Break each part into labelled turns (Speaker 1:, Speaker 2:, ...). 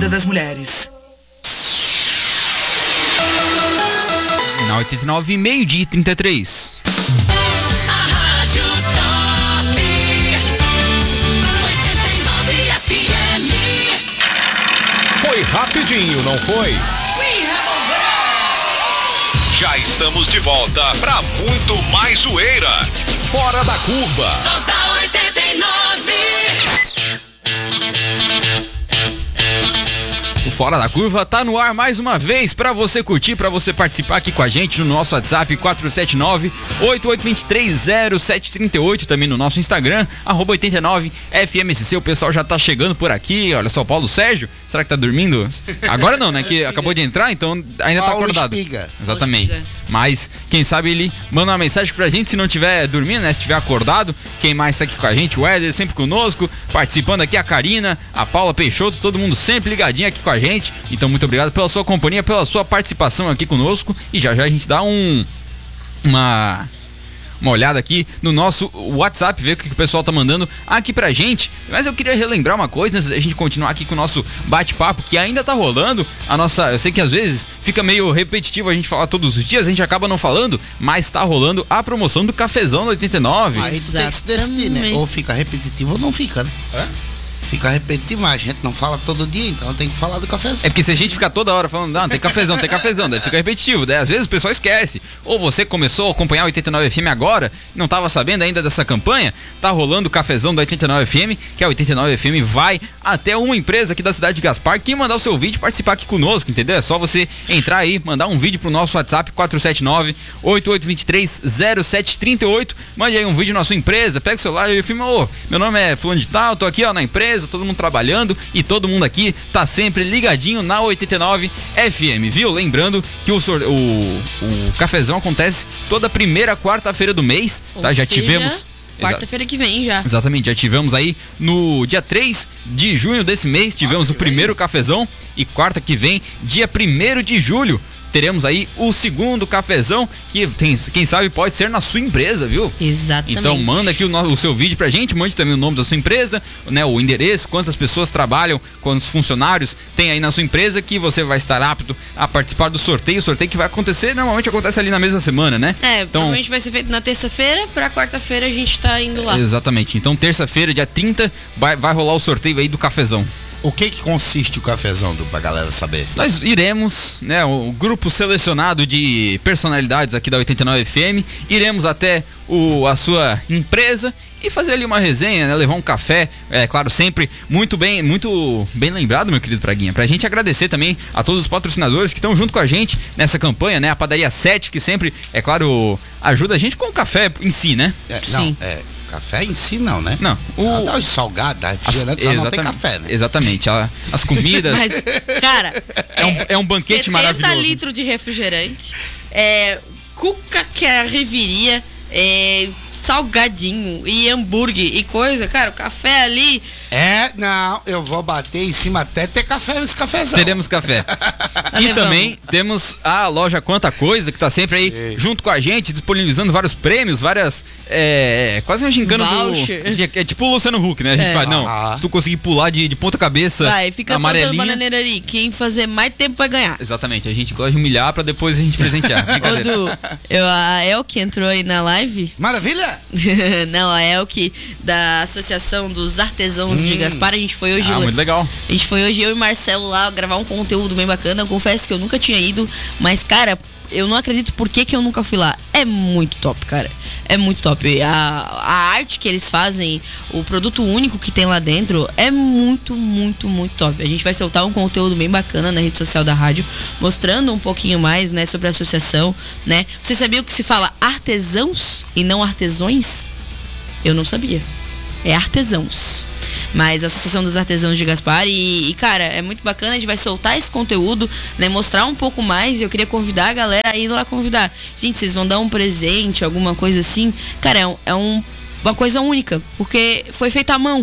Speaker 1: vida das mulheres.
Speaker 2: Na 89, meio-dia e 33.
Speaker 3: A Rádio Top 89 FM.
Speaker 4: Foi rapidinho, não foi? Já estamos de volta para muito mais zoeira. Fora da curva.
Speaker 3: Solta 89.
Speaker 2: O Fora da Curva tá no ar mais uma vez pra você curtir, pra você participar aqui com a gente no nosso WhatsApp 479-8823-0738, também no nosso Instagram, @89FMSC. O pessoal já tá chegando por aqui. Olha só, Paulo Sérgio, será que tá dormindo? Agora não, né? Que acabou de entrar, então ainda tá acordado.
Speaker 5: Espiga.
Speaker 2: Exatamente. Mas quem sabe ele manda uma mensagem pra gente se não tiver dormindo, né? Se tiver acordado. Quem mais tá aqui com a gente? O Éder sempre conosco, participando aqui, a Karina, a Paula Peixoto, todo mundo sempre ligadinho aqui com a gente. Então muito obrigado pela sua companhia, pela sua participação aqui conosco. E já já a gente dá uma olhada aqui no nosso WhatsApp, ver o que o pessoal tá mandando aqui pra gente. Mas eu queria relembrar uma coisa antes da gente continuar aqui com o nosso bate-papo, que ainda tá rolando. Eu sei que às vezes fica meio repetitivo a gente falar todos os dias, a gente acaba não falando, mas tá rolando a promoção do cafezão do 89.
Speaker 5: Aí tu tem que se decidir, né? Ou fica repetitivo ou não fica, né? Fica repetitivo, mas a gente não fala todo dia, então tem que falar do cafezão.
Speaker 2: É porque se a gente ficar toda hora falando, não, tem cafezão, daí fica repetitivo, daí às vezes o pessoal esquece. Ou você começou a acompanhar o 89 FM agora, não estava sabendo ainda dessa campanha, tá rolando o cafezão do 89 FM, que a 89 FM vai até uma empresa aqui da cidade de Gaspar, que mandar o seu vídeo e participar aqui conosco, entendeu? É só você entrar aí, mandar um vídeo pro nosso WhatsApp 479-8823-0738, mande aí um vídeo na sua empresa, pega o celular e filma, meu nome é fulano de tal, tô aqui na empresa, todo mundo trabalhando e todo mundo aqui tá sempre ligadinho na 89 FM, viu? Lembrando que o cafezão acontece toda primeira quarta-feira do mês, tá? Já tivemos
Speaker 6: quarta-feira que vem já.
Speaker 2: Exatamente, já tivemos aí no dia 3 de junho desse mês, tivemos o primeiro cafezão e quarta que vem, dia 1º de julho, teremos aí o segundo cafezão, que quem sabe pode ser na sua empresa, viu?
Speaker 6: Exatamente.
Speaker 2: Então manda aqui o seu vídeo pra gente, mande também o nome da sua empresa, né, o endereço, quantas pessoas trabalham, quantos funcionários tem aí na sua empresa, que você vai estar apto a participar do sorteio. O sorteio que vai acontecer, normalmente acontece ali na mesma semana, né?
Speaker 6: Então, provavelmente vai ser feito na terça-feira, pra quarta-feira a gente tá indo lá.
Speaker 2: Exatamente, então terça-feira, dia 30, vai rolar o sorteio aí do cafezão.
Speaker 5: O que consiste o cafezão, pra galera saber?
Speaker 2: Nós iremos, né, o grupo selecionado de personalidades aqui da 89 FM, iremos até a sua empresa e fazer ali uma resenha, né, levar um café, claro, sempre muito bem lembrado, meu querido Praguinha, pra gente agradecer também a todos os patrocinadores que estão junto com a gente nessa campanha, né, a Padaria 7, que sempre, é claro, ajuda a gente com o café em si, né?
Speaker 6: Sim.
Speaker 5: Café em si não, né?
Speaker 2: Não.
Speaker 5: Dá os salgados, refrigerante, só não tem café, né?
Speaker 2: Exatamente, as comidas.
Speaker 6: Mas, cara,
Speaker 2: é um banquete
Speaker 6: 70
Speaker 2: maravilhoso.
Speaker 6: 70 litros de refrigerante, cuca que é a reviria, salgadinho e hambúrguer e coisa, cara, o café ali...
Speaker 5: Não, eu vou bater em cima até ter café nesse cafezão.
Speaker 2: Teremos café. E também temos a loja Quanta Coisa, que tá sempre aí junto com a gente, disponibilizando vários prêmios, várias... quase uma gincana é tipo o Luciano Huck, né? A gente fala, não, se tu conseguir pular de ponta cabeça,
Speaker 6: fica
Speaker 2: amarelinha...
Speaker 6: soltando bananeira ali, quem fazer mais tempo vai ganhar.
Speaker 2: Exatamente, a gente gosta de humilhar pra depois a gente presentear.
Speaker 6: Ô, Du, a Elke entrou aí na live.
Speaker 5: Maravilha!
Speaker 6: Não, a Elke da Associação dos Artesãos de Gaspar, a gente foi hoje...
Speaker 2: muito legal.
Speaker 6: A gente foi hoje, eu e Marcelo lá, gravar um conteúdo bem bacana. Eu confesso que eu nunca tinha ido, mas, cara, eu não acredito por que eu nunca fui lá. É muito top, cara. É muito top. A arte que eles fazem, o produto único que tem lá dentro, é muito, muito, muito top. A gente vai soltar um conteúdo bem bacana na rede social da rádio, mostrando um pouquinho mais, né, sobre a associação, né? Você sabia que se fala artesãos e não artesões? Eu não sabia. É artesãos. Mas a Associação dos Artesãos de Gaspar e, cara, é muito bacana, a gente vai soltar esse conteúdo, né, mostrar um pouco mais, e eu queria convidar a galera a ir lá convidar. Gente, vocês vão dar um presente, alguma coisa assim, cara, uma coisa única, porque foi feita à mão,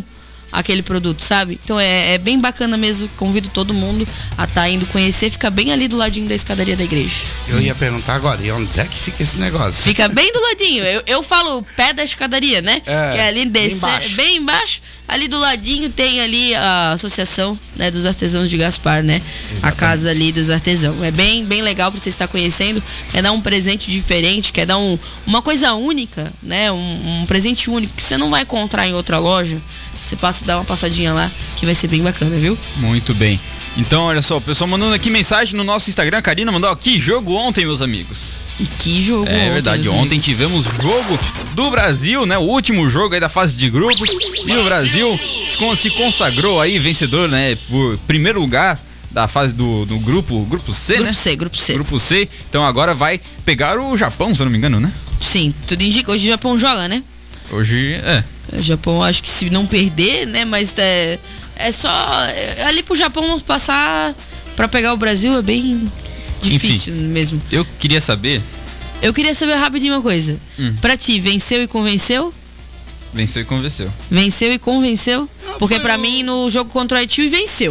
Speaker 6: aquele produto, sabe? Então é bem bacana mesmo, convido todo mundo a estar indo conhecer, fica bem ali do ladinho da escadaria da igreja.
Speaker 5: Eu ia perguntar agora, e onde é que fica esse negócio?
Speaker 6: Fica bem do ladinho, eu falo pé da escadaria, né? Que é ali bem embaixo, ali do ladinho tem ali a associação, né, dos artesãos de Gaspar, né? Exatamente. A casa ali dos artesãos. É bem legal pra você estar conhecendo, quer dar um presente diferente, quer dar uma coisa única, né? Um presente único que você não vai encontrar em outra loja. Você passa, dá uma passadinha lá, que vai ser bem bacana, viu?
Speaker 2: Muito bem. Então, olha só, o pessoal mandando aqui mensagem no nosso Instagram. A Karina mandou aqui, jogo ontem, meus amigos.
Speaker 6: E que jogo ontem?
Speaker 2: É verdade, ontem tivemos jogo do Brasil, né? O último jogo aí da fase de grupos. E o Brasil se consagrou aí vencedor, né? Por primeiro lugar da fase do grupo C, né? Grupo C. Então agora vai pegar o Japão, se eu não me engano, né?
Speaker 6: Sim, tudo indica. Hoje o Japão joga, né?
Speaker 2: Hoje,
Speaker 6: O Japão, acho que se não perder, né? Mas é só... ali pro Japão não passar pra pegar o Brasil é bem difícil. Enfim, mesmo.
Speaker 2: Eu queria saber
Speaker 6: rapidinho uma coisa. Pra ti, venceu e convenceu?
Speaker 2: Venceu e convenceu.
Speaker 6: Venceu e convenceu? Porque pra mim, no jogo contra o Haiti, venceu.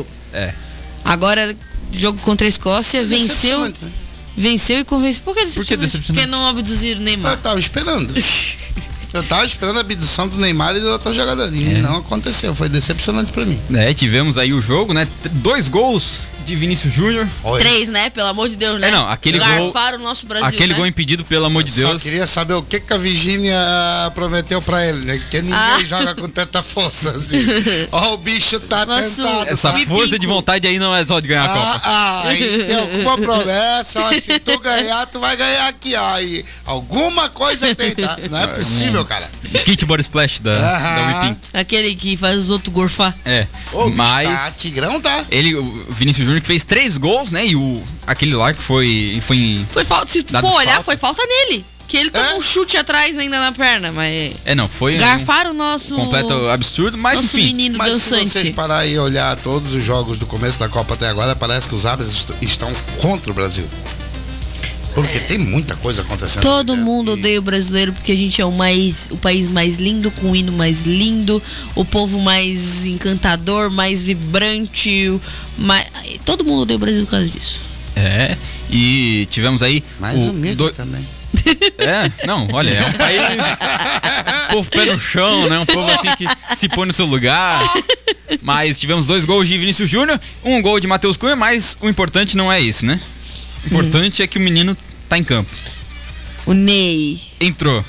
Speaker 6: Agora, jogo contra a Escócia, venceu... Venceu e convenceu. Por que decepcionante? Porque não abduziram o Neymar.
Speaker 5: Eu tava esperando. Eu tava esperando a abdução do Neymar e do outro jogador. E não aconteceu. Foi decepcionante pra mim.
Speaker 2: Tivemos aí o jogo, né? 2 gols de Vinícius Júnior.
Speaker 6: 3, né? Pelo amor de Deus, né?
Speaker 2: Aquele
Speaker 6: Garfaram o nosso Brasil,
Speaker 2: aquele
Speaker 6: né?
Speaker 2: gol impedido, pelo amor de Deus.
Speaker 5: Só queria saber o que a Virgínia prometeu pra ele, né? Que ninguém joga com tanta força assim. Ó, o bicho tá tentado.
Speaker 2: Essa força de vontade aí não é só de ganhar a Copa.
Speaker 5: Aí tem alguma promessa, ó, se tu ganhar, tu vai ganhar aqui, ó. E alguma coisa tem, tá? Não é possível, cara.
Speaker 2: Kit Body Splash da Whipping.
Speaker 6: Aquele que faz os outros gorfar.
Speaker 2: Mas
Speaker 5: tá, Tigrão tá.
Speaker 2: O Vinícius Júnior que fez 3 gols, né? E aquele lá que foi
Speaker 6: falta. Se tu for olhar, foi falta nele. Que ele tomou um chute atrás ainda na perna, mas...
Speaker 2: não, foi...
Speaker 6: Garfaram o nosso...
Speaker 2: completo absurdo, mas
Speaker 6: nosso
Speaker 2: enfim.
Speaker 6: menino
Speaker 5: mas
Speaker 6: dançante.
Speaker 5: Se vocês pararem e olhar todos os jogos do começo da Copa até agora, parece que os árbitros estão contra o Brasil. Porque tem muita coisa acontecendo.
Speaker 6: Todo mundo odeia o brasileiro porque a gente é o país mais lindo, com o hino mais lindo, o povo mais encantador, mais vibrante. Todo mundo odeia o Brasil por causa disso.
Speaker 2: E tivemos aí...
Speaker 5: Mais humilde também.
Speaker 2: Não, olha, é um país... povo pé no chão, né? Um povo assim que se põe no seu lugar. Mas tivemos 2 gols de Vinícius Júnior, 1 gol de Matheus Cunha, mas o importante não é esse, né? O importante é que o menino tá em campo.
Speaker 6: O Ney.
Speaker 2: Entrou.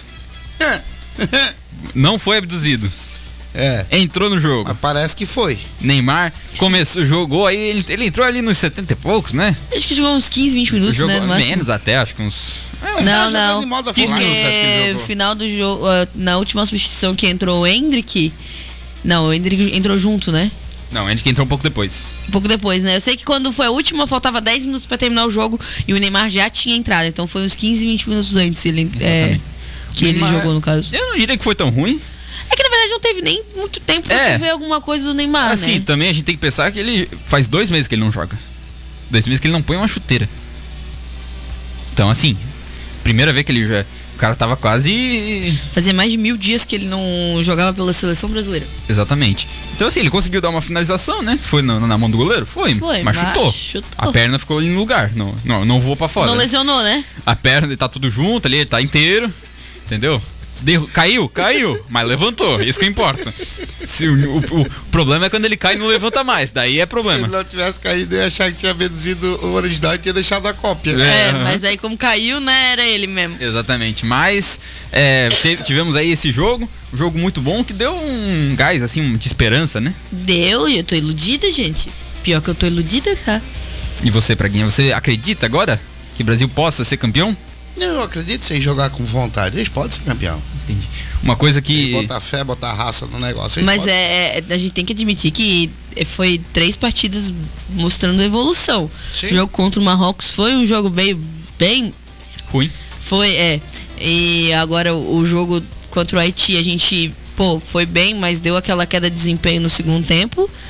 Speaker 2: Não foi abduzido. Entrou no jogo.
Speaker 5: Mas parece que foi.
Speaker 2: Neymar jogou aí, ele entrou ali nos 70 e poucos, né?
Speaker 6: Acho que jogou uns 15, 20 minutos,
Speaker 2: jogou
Speaker 6: né?
Speaker 2: Menos até, acho que uns...
Speaker 6: Não.
Speaker 2: 15 minutos acho que ele jogou.
Speaker 6: Final do jogo, na última substituição que entrou o Endrick... Não, o Endrick entrou junto, né?
Speaker 2: Não, o Endrick entrou um pouco depois.
Speaker 6: Um pouco depois, né? Eu sei que quando foi a última, faltava 10 minutos pra terminar o jogo e o Neymar já tinha entrado. Então foi uns 15, 20 minutos antes que ele jogou, no caso.
Speaker 2: Eu não diria que foi tão ruim.
Speaker 6: É que na verdade não teve nem muito tempo pra ver alguma coisa do Neymar,
Speaker 2: assim,
Speaker 6: né?
Speaker 2: também a gente tem que pensar que ele faz 2 meses que ele não joga. 2 meses que ele não põe uma chuteira. Então, assim, primeira vez que ele já... O cara tava quase...
Speaker 6: Fazia mais de 1000 dias que ele não jogava pela seleção brasileira.
Speaker 2: Exatamente. Então assim, ele conseguiu dar uma finalização, né? Foi na mão do goleiro? Foi, mas chutou. A perna ficou ali no lugar, não voou pra fora.
Speaker 6: Não lesionou, né?
Speaker 2: A perna, ele tá tudo junto ali, ele tá inteiro, entendeu? Caiu, mas levantou, isso que importa. O problema é quando ele cai e não levanta mais, daí é problema.
Speaker 5: Se ele não tivesse caído, eu ia achar que tinha vencido o original e tinha deixado a cópia.
Speaker 6: Mas aí como caiu, né, era ele mesmo.
Speaker 2: Exatamente, mas tivemos aí esse jogo, um jogo muito bom que deu um gás, assim, de esperança, né?
Speaker 6: Deu, e eu tô iludida, gente. Pior que eu tô iludida, tá?
Speaker 2: E você, Praguinha, você acredita agora que o Brasil possa ser campeão?
Speaker 5: Eu acredito, sem jogar com vontade, eles podem ser campeão.
Speaker 2: Entendi. Uma coisa que...
Speaker 5: Botar fé, botar raça no negócio.
Speaker 6: Mas a gente tem que admitir que foi 3 partidas mostrando evolução.
Speaker 5: Sim.
Speaker 6: O jogo contra o Marrocos foi um jogo bem
Speaker 2: ruim.
Speaker 6: Foi, E agora o jogo contra o Haiti, a gente, foi bem, mas deu aquela queda de desempenho no segundo tempo.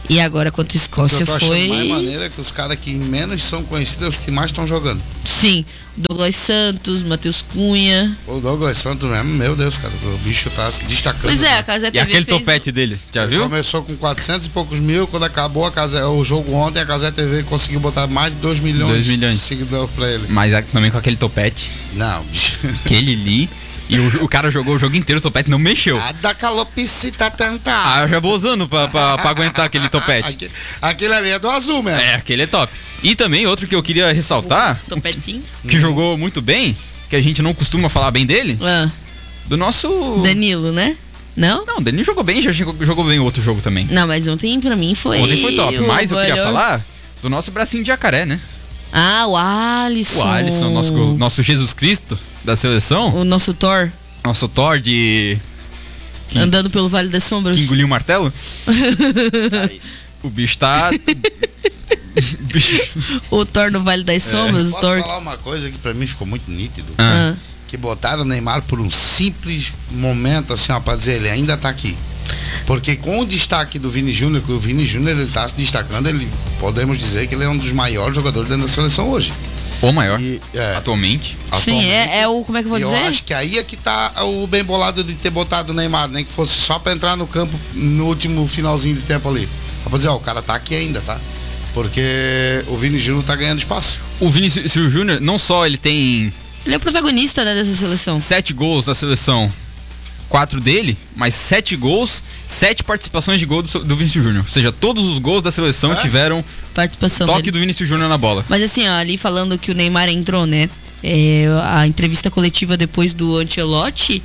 Speaker 6: E agora contra a Escócia
Speaker 5: Eu tô achando
Speaker 6: foi.
Speaker 5: mais maneira que os caras que menos são conhecidos, os que mais estão jogando.
Speaker 6: Sim, Douglas Santos, Matheus Cunha.
Speaker 5: O Douglas Santos mesmo, meu Deus, cara, o bicho tá se destacando.
Speaker 6: Pois é, a Casa
Speaker 2: E
Speaker 6: TV
Speaker 2: aquele
Speaker 6: fez
Speaker 2: topete dele, já
Speaker 5: Ele
Speaker 2: viu?
Speaker 5: começou com 400 e poucos mil, quando acabou o jogo ontem, a Casa TV conseguiu botar mais de 2 milhões,
Speaker 2: 2 milhões.
Speaker 5: de seguidores pra ele.
Speaker 2: Mas também com aquele topete,
Speaker 5: Não, bicho.
Speaker 2: aquele ali. E o cara jogou o jogo inteiro, o topete não mexeu.
Speaker 5: Da calopsita tanta.
Speaker 2: Ah, eu já vou usando pra aguentar aquele topete.
Speaker 5: Aquele ali é do azul mesmo.
Speaker 2: É, aquele é top. E também outro que eu queria ressaltar,
Speaker 6: Topetinho.
Speaker 2: que jogou muito bem, que a gente não costuma falar bem dele,
Speaker 6: Ah,
Speaker 2: do nosso...
Speaker 6: Danilo, né? Não?
Speaker 2: Não, o Danilo jogou bem, já jogou bem outro jogo também.
Speaker 6: Não, mas ontem pra mim foi.
Speaker 2: Ontem foi top,
Speaker 6: o
Speaker 2: mas eu queria
Speaker 6: melhor.
Speaker 2: falar do nosso bracinho de jacaré, né?
Speaker 6: Ah, o Alisson.
Speaker 2: O Alisson, nosso Jesus Cristo da seleção,
Speaker 6: O nosso Thor
Speaker 2: nosso Thor de... que
Speaker 6: andando pelo Vale das Sombras.
Speaker 2: que engoliu o martelo.
Speaker 5: Aí,
Speaker 2: O bicho tá... o bicho...
Speaker 6: O Thor no Vale das Sombras. O
Speaker 5: posso
Speaker 6: Thor.
Speaker 5: falar uma coisa que pra mim ficou muito nítido?
Speaker 2: Ah.
Speaker 6: Ah.
Speaker 5: Que botaram o Neymar por um simples momento, assim, ó, pra dizer, ele ainda tá aqui. Porque com o destaque do Vini Júnior, que o Vini Júnior ele tá se destacando, ele podemos dizer que ele é um dos maiores jogadores dentro da seleção hoje.
Speaker 2: Ou maior,
Speaker 5: E,
Speaker 2: atualmente.
Speaker 6: Sim, é o. Como é que eu vou
Speaker 5: E eu
Speaker 6: dizer?
Speaker 5: acho que aí é que tá o bem bolado de ter botado o Neymar, nem que fosse só pra entrar no campo no último finalzinho de tempo ali. Pra dizer, ó, o cara tá aqui ainda, tá? Porque o Vini Júnior tá ganhando espaço.
Speaker 2: O Vinícius Júnior, não só ele tem
Speaker 6: Ele é o protagonista, né, dessa seleção.
Speaker 2: 7 gols na seleção, 4 dele, mas 7 gols, 7 participações de gol do Vinícius Júnior. Ou seja, todos os gols da seleção tiveram
Speaker 6: Participação
Speaker 2: toque
Speaker 6: dele.
Speaker 2: do Vinícius Júnior na bola.
Speaker 6: Mas assim, ó, ali falando que o Neymar entrou, né? A entrevista coletiva depois do Ancelotti,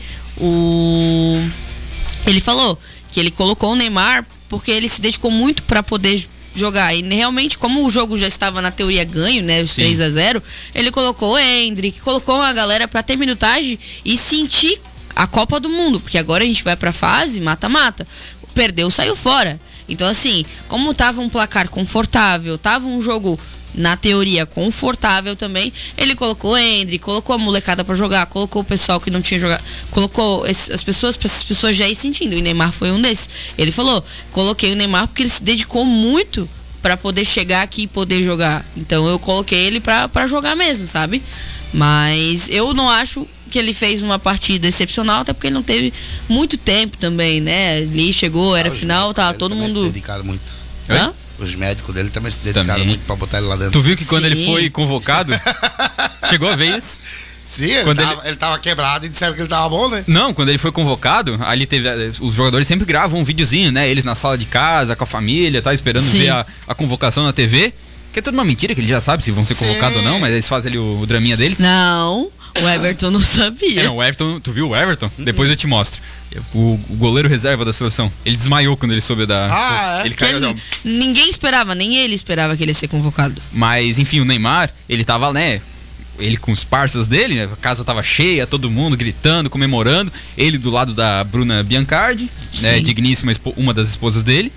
Speaker 6: ele falou que ele colocou o Neymar porque ele se dedicou muito pra poder jogar. E realmente, como o jogo já estava na teoria ganho, né? Os
Speaker 2: Sim.
Speaker 6: 3-0, ele colocou o Endrick, colocou uma galera pra ter minutagem e sentir a Copa do Mundo. Porque agora a gente vai pra fase mata-mata. Perdeu, saiu fora. Então, assim, como tava um placar confortável, tava um jogo, na teoria, confortável também, ele colocou o Endrick, colocou a molecada pra jogar, colocou o pessoal que não tinha jogado, colocou as pessoas, pra essas pessoas já ir sentindo. E o Neymar foi um desses. Ele falou, coloquei o Neymar porque ele se dedicou muito pra poder chegar aqui e poder jogar. Então eu coloquei ele pra jogar mesmo, sabe? Mas eu não acho que ele fez uma partida excepcional, até porque ele não teve muito tempo também, né? Ele chegou, era
Speaker 5: Os
Speaker 6: final,
Speaker 5: médicos
Speaker 6: tá
Speaker 5: dele
Speaker 6: todo
Speaker 5: também se
Speaker 6: mundo.
Speaker 5: dedicaram muito.
Speaker 2: Oi?
Speaker 6: Hã?
Speaker 5: Os médicos dele também se dedicaram
Speaker 2: Também.
Speaker 5: muito pra botar ele lá dentro.
Speaker 2: Tu viu que quando ele
Speaker 6: Sim.
Speaker 2: foi convocado, chegou a vez?
Speaker 5: Sim, ele
Speaker 2: Quando
Speaker 5: ele tava quebrado e disseram que ele tava bom, né?
Speaker 2: Não, quando ele foi convocado, ali teve. Os jogadores sempre gravam um videozinho, né? Eles na sala de casa, com a família, tá? Esperando
Speaker 6: Sim.
Speaker 2: ver a convocação na TV. Que é tudo uma mentira, que ele já sabe se vão ser
Speaker 5: Sim.
Speaker 2: convocados ou não, mas eles fazem ali o draminha deles.
Speaker 6: Não, o Everton não sabia.
Speaker 2: Não, o Everton, tu viu o Everton? Depois eu te mostro. O goleiro reserva da seleção. Ele desmaiou quando ele soube da.
Speaker 5: Ah, é?
Speaker 2: Ele
Speaker 6: Que
Speaker 2: caiu.
Speaker 6: ele- ninguém esperava, nem ele esperava que ele ia ser convocado.
Speaker 2: Mas, enfim, o Neymar, ele tava, né? Ele com os parceiros dele, né, a casa tava cheia, todo mundo gritando, comemorando. Ele do lado da Bruna Biancardi, né?
Speaker 6: Sim.
Speaker 2: Digníssima, uma das esposas dele.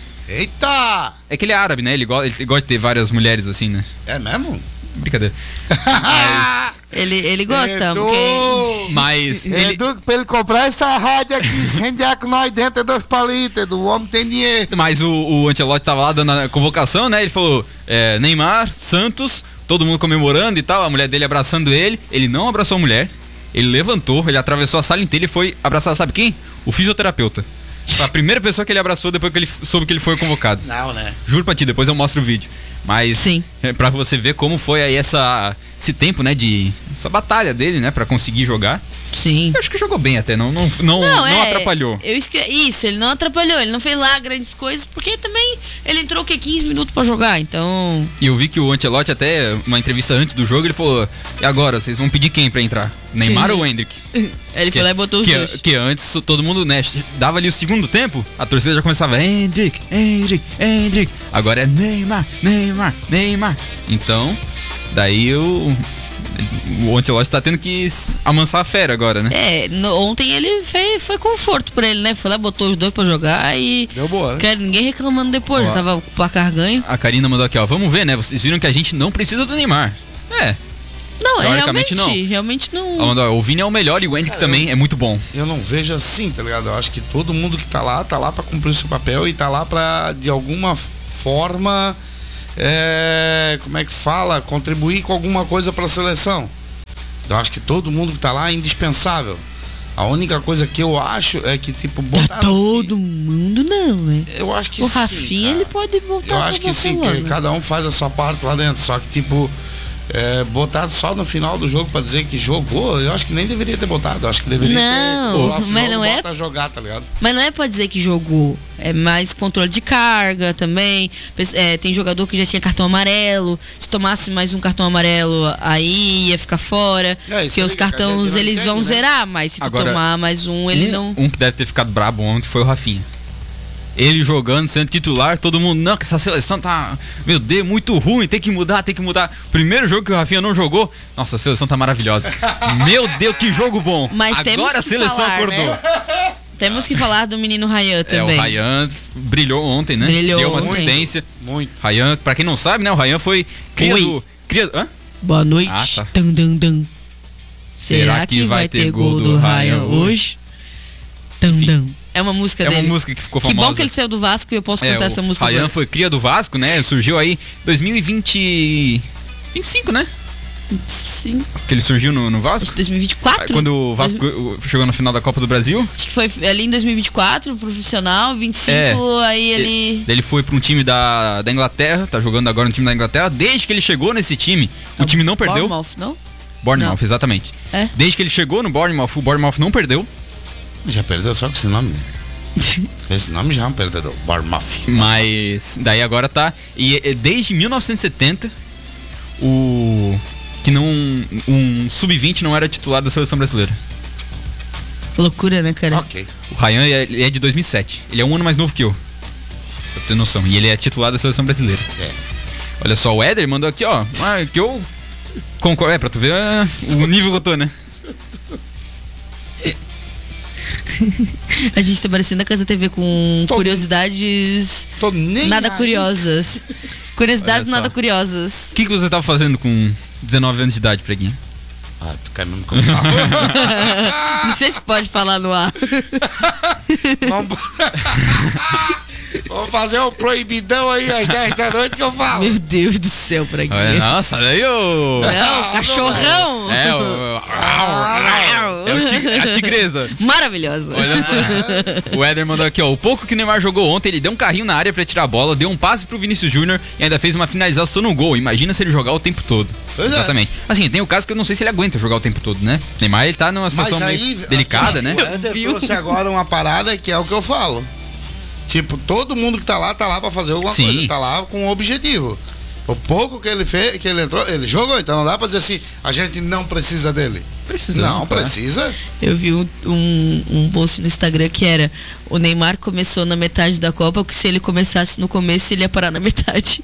Speaker 5: Eita!
Speaker 2: É que ele é árabe, né? Ele gosta de ter várias mulheres assim, né?
Speaker 5: É mesmo?
Speaker 2: Brincadeira. Mas.
Speaker 6: Ele gosta,
Speaker 5: Edu!
Speaker 6: porque
Speaker 2: Mas ele,
Speaker 5: Edu, pra ele comprar essa rádio aqui, incendiar com nós dentro é 2 palitos, Edu. O homem tem dinheiro.
Speaker 2: mas o Ancelotti tava lá dando a convocação, né? Ele falou: Neymar, Santos, todo mundo comemorando e tal. A mulher dele abraçando ele. Ele não abraçou a mulher. Ele levantou, ele atravessou a sala inteira e foi abraçar, sabe quem? O fisioterapeuta. Foi a primeira pessoa que ele abraçou depois que ele soube que ele foi convocado.
Speaker 5: Não, né?
Speaker 2: Juro pra ti, depois eu mostro o vídeo. Mas
Speaker 6: Sim.
Speaker 2: pra você ver como foi aí esse tempo, né? Essa batalha dele, né? Pra conseguir jogar.
Speaker 6: sim.
Speaker 2: Eu acho que jogou bem até, não atrapalhou.
Speaker 6: Isso, ele não atrapalhou, ele não fez lá grandes coisas, porque também ele entrou o quê? 15 minutos pra jogar, então.
Speaker 2: E eu vi que o Ancelotti até, uma entrevista antes do jogo, ele falou: e agora, vocês vão pedir quem pra entrar? Neymar
Speaker 6: Sim.
Speaker 2: ou Endrick?
Speaker 6: Ele foi lá e botou os dois.
Speaker 2: Que antes todo mundo, né, dava ali o segundo tempo, a torcida já começava Endrick. Agora é Neymar. Então, daí o Ancelotti tá tendo que amansar a fera agora, né?
Speaker 6: Ontem ele foi conforto pra ele, né? Foi lá, botou os dois pra jogar e.
Speaker 5: Deu boa, né?
Speaker 6: Quero ninguém reclamando depois,
Speaker 2: Ó.
Speaker 6: já tava com o placar ganho.
Speaker 2: A Karina mandou aqui, ó, vamos ver, né? Vocês viram que a gente não precisa do Neymar.
Speaker 6: Não,
Speaker 2: Teoricamente,
Speaker 6: realmente não.
Speaker 2: O Vini é o melhor e o Hendrick também é muito bom.
Speaker 5: Eu não vejo assim, tá ligado? Eu acho que todo mundo que tá lá pra cumprir o seu papel e tá lá pra, de alguma forma, como é que fala? Contribuir com alguma coisa pra seleção. Eu acho que todo mundo que tá lá é indispensável. A única coisa que eu acho é que, tipo, botar.
Speaker 6: Todo mundo não, né?
Speaker 5: Eu acho que
Speaker 6: O
Speaker 5: sim,
Speaker 6: Rafinha,
Speaker 5: cara.
Speaker 6: ele pode voltar.
Speaker 5: Eu acho que sim, que cada um faz a sua parte lá dentro. Só que, tipo, botar só no final do jogo pra dizer que jogou, eu acho que nem deveria ter botado. Eu acho que deveria
Speaker 6: Não,
Speaker 5: ter. O próximo
Speaker 6: mas
Speaker 5: jogo
Speaker 6: não é-
Speaker 5: bota a jogar, tá ligado?
Speaker 6: Mas não é pra dizer que jogou. É mais controle de carga também. Tem jogador que já tinha cartão amarelo. Se tomasse mais um cartão amarelo, aí ia ficar fora.
Speaker 5: Isso
Speaker 6: Porque
Speaker 5: aí
Speaker 6: os
Speaker 5: que a
Speaker 6: cartões
Speaker 5: gente não
Speaker 6: eles vão
Speaker 5: entende, né?
Speaker 6: zerar, mas se tu
Speaker 2: Agora,
Speaker 6: tomar mais um, ele não.
Speaker 2: Um que deve ter ficado brabo ontem foi o Rafinha. Ele jogando, sendo titular, todo mundo, não, que essa seleção tá, meu Deus, muito ruim, tem que mudar. Primeiro jogo que o Rafinha não jogou, nossa, a seleção tá maravilhosa. Meu Deus, que jogo bom.
Speaker 6: Mas temos
Speaker 2: agora a
Speaker 6: que
Speaker 2: seleção
Speaker 6: falar,
Speaker 2: acordou.
Speaker 6: né? Temos que falar do menino Ryan também.
Speaker 2: O Ryan brilhou ontem, né?
Speaker 6: Brilhou
Speaker 2: Deu uma
Speaker 6: ontem.
Speaker 2: assistência.
Speaker 5: Muito.
Speaker 2: Ryan, pra quem não sabe, né? O Ryan foi cria
Speaker 6: Oi.
Speaker 2: do... Hã?
Speaker 6: Boa noite.
Speaker 2: Ah, tá.
Speaker 6: Dun, dun, dun. Será que vai ter gol do Ryan hoje? Dun,
Speaker 2: Enfim.
Speaker 6: dun. É uma música
Speaker 2: É
Speaker 6: dele.
Speaker 2: uma música que ficou
Speaker 6: Que
Speaker 2: famosa.
Speaker 6: bom que ele saiu do Vasco e eu posso cantar essa música
Speaker 2: O Ryan
Speaker 6: agora.
Speaker 2: foi cria do Vasco, né? Surgiu aí em 2025, né?
Speaker 6: Sim.
Speaker 2: Que ele surgiu no Vasco.
Speaker 6: Acho que 2024.
Speaker 2: Quando o Vasco chegou na final da Copa do Brasil.
Speaker 6: Acho que foi ali em 2024, profissional, 25, aí ele...
Speaker 2: Ele foi para um time da Inglaterra, tá jogando agora no time da Inglaterra. Desde que ele chegou nesse time, o time não perdeu.
Speaker 6: Bournemouth, não?
Speaker 2: Bournemouth,
Speaker 6: Não.
Speaker 2: exatamente.
Speaker 6: É?
Speaker 2: Desde que ele chegou no Bournemouth, o Bournemouth não perdeu.
Speaker 5: Já perdeu só com esse nome. Esse nome já é um perdedor. Bournemouth.
Speaker 2: Mas daí agora tá. E desde 1970, que não. Um sub-20 não era titular da seleção brasileira.
Speaker 6: Loucura, né, cara?
Speaker 5: Ok.
Speaker 2: O Ryan ele é de 2007. Ele é um ano mais novo que eu. Pra ter noção. E ele é titular da seleção brasileira. Olha só, o Éder mandou aqui, ó. Que eu concordo. Pra tu ver o nível que eu tô, né?
Speaker 6: A gente tá parecendo a Casa TV com curiosidades
Speaker 5: Tô nem
Speaker 6: nada
Speaker 5: aí.
Speaker 6: curiosas. Curiosidades
Speaker 2: Olha só.
Speaker 6: nada curiosas.
Speaker 2: O que você tava fazendo com 19 anos de idade, Preguinha?
Speaker 5: Ah, tu quer mesmo que eu falo?
Speaker 6: Não sei se pode falar no ar.
Speaker 5: Vamos fazer um proibidão aí às 10 da noite que eu falo.
Speaker 6: Meu Deus do céu, pra quê?
Speaker 2: Olha, nossa, daí o.
Speaker 6: Não, cachorrão.
Speaker 2: É a tigresa.
Speaker 6: Maravilhosa.
Speaker 2: Olha só. O Éder mandou aqui, ó. O pouco que o Neymar jogou ontem, ele deu um carrinho na área pra tirar a bola, deu um passe pro Vinícius Júnior e ainda fez uma finalização no gol. Imagina se ele jogar o tempo todo.
Speaker 5: Pois é.
Speaker 2: Exatamente. Assim, tem o caso que eu não sei se ele aguenta jogar o tempo todo, né? Neymar, ele tá numa situação meio delicada, né?
Speaker 5: O Éder trouxe agora uma parada que é o que eu falo. Tipo, todo mundo que tá lá pra fazer alguma
Speaker 2: Sim.
Speaker 5: coisa. Tá lá com um objetivo. O pouco que ele fez, que ele entrou, ele jogou, então não dá pra dizer assim, a gente não precisa dele.
Speaker 2: Precisa.
Speaker 5: Não,
Speaker 2: tá?
Speaker 5: precisa.
Speaker 6: Eu vi um post no Instagram que era: o Neymar começou na metade da Copa, porque se ele começasse no começo, ele ia parar na metade.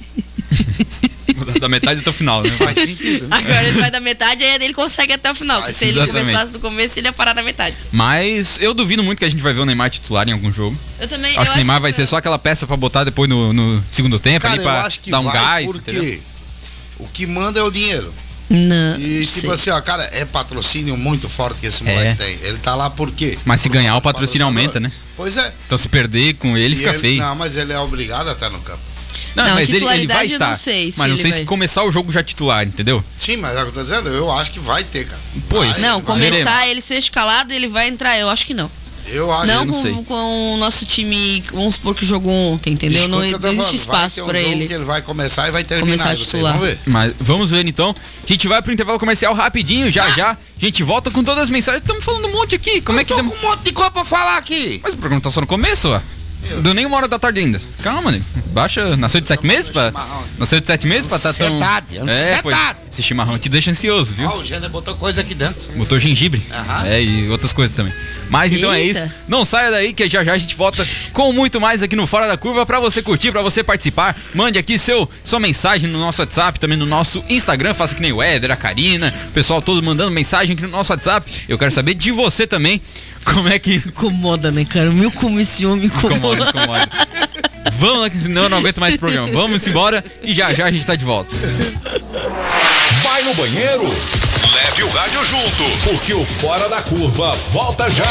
Speaker 2: Da metade até o final, né?
Speaker 5: Faz sentido.
Speaker 6: Agora ele vai da metade, aí ele consegue até o final. Porque se ele
Speaker 2: Exatamente.
Speaker 6: começasse no começo, ele ia parar na metade.
Speaker 2: Mas eu duvido muito que a gente vai ver o Neymar titular em algum jogo.
Speaker 6: Eu também.
Speaker 2: Acho que o Neymar
Speaker 6: que
Speaker 2: vai ser só aquela peça pra botar depois no segundo tempo,
Speaker 5: Cara,
Speaker 2: ali
Speaker 5: eu
Speaker 2: pra
Speaker 5: acho que
Speaker 2: dar um
Speaker 5: vai
Speaker 2: gás,
Speaker 5: porque
Speaker 2: entendeu?
Speaker 5: o que manda é o dinheiro.
Speaker 6: Não.
Speaker 5: E tipo
Speaker 6: sei.
Speaker 5: assim, ó, cara, é patrocínio muito forte que esse moleque tem. Ele tá lá por quê?
Speaker 2: Mas se
Speaker 5: Por
Speaker 2: ganhar,
Speaker 5: conta
Speaker 2: o patrocínio
Speaker 5: do
Speaker 2: aumenta, né?
Speaker 5: Pois é.
Speaker 2: Então se perder com ele,
Speaker 5: E
Speaker 2: fica feio.
Speaker 5: Não, mas ele é obrigado a estar no campo.
Speaker 6: Não,
Speaker 2: mas ele vai
Speaker 6: titularidade eu
Speaker 2: estar.
Speaker 6: não sei se
Speaker 2: mas não
Speaker 6: ele
Speaker 2: sei
Speaker 6: vai.
Speaker 2: se começar o jogo já titular, entendeu?
Speaker 5: Sim, mas é o que eu tô dizendo, eu acho que vai ter, cara.
Speaker 2: Pois.
Speaker 5: Vai,
Speaker 6: Não,
Speaker 5: vai.
Speaker 6: começar ele ser escalado, ele vai entrar. Eu acho que não.
Speaker 5: Eu acho
Speaker 6: Não,
Speaker 5: eu
Speaker 2: não sei.
Speaker 6: com o nosso time, vamos supor que jogou ontem, entendeu? Não,
Speaker 5: Isso que eu tô
Speaker 6: não existe
Speaker 5: falando, vai
Speaker 6: espaço
Speaker 5: ter um
Speaker 6: pra
Speaker 5: jogo
Speaker 6: ele.
Speaker 5: que ele vai começar e vai terminar.
Speaker 6: Começar a
Speaker 5: e vocês
Speaker 6: titular.
Speaker 5: vão ver.
Speaker 2: Mas vamos ver então. A gente vai pro intervalo comercial rapidinho, já. A gente volta com todas as mensagens. Estamos falando um monte aqui. Como é que
Speaker 5: eu tô
Speaker 2: dem-
Speaker 5: com um monte de coisa pra falar aqui.
Speaker 2: Mas o programa tá só no começo, ó. Não deu nem 1 hora da tarde ainda. Calma, nego. Baixa. Nasceu de 7 meses pra. Nasceu de 7 meses pra tá tão.
Speaker 5: Ansiedade,
Speaker 2: É,
Speaker 5: ansiedade.
Speaker 2: pois. Esse chimarrão te deixa ansioso, viu?
Speaker 5: Ó, o Gênero botou coisa aqui dentro.
Speaker 2: Botou gengibre.
Speaker 5: Aham.
Speaker 2: É, e outras coisas também. Mas então é
Speaker 6: Eita.
Speaker 2: isso. Não saia daí que já a gente volta com muito mais aqui no Fora da Curva pra você curtir, pra você participar. Mande aqui sua mensagem no nosso WhatsApp, também no nosso Instagram. Faça que nem o Éder, a Karina, o pessoal todo mandando mensagem aqui no nosso WhatsApp. Eu quero saber de você também. Como é que.
Speaker 6: Incomoda, né, cara? Meu como esse homem incomoda.
Speaker 2: Incomoda. Vamos lá, que senão eu não aguento mais esse programa. Vamos embora e já a gente tá de volta.
Speaker 4: Vai no
Speaker 1: banheiro?
Speaker 4: Leve o rádio junto.
Speaker 1: Porque o Fora da Curva volta já.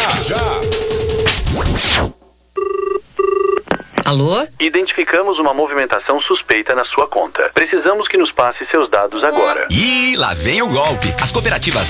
Speaker 7: Alô?
Speaker 8: Identificamos uma movimentação suspeita na sua conta. Precisamos que nos passe seus dados agora.
Speaker 9: Ih, lá vem o golpe. As cooperativas